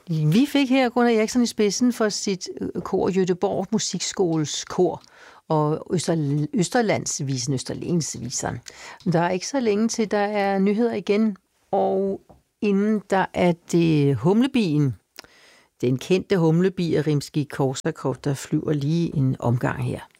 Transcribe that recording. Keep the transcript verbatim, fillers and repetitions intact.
Vi fik her Gunnar Eriksson i spidsen for sit kor, Göteborg Musikskoles kor, og Øster, Østerlandsvisen, Østerlensviseren. Der er ikke så længe til, der er nyheder igen, og inden der er det Humlebien, den kendte humlebi af Rimskij-Korsakov, der flyver lige en omgang her.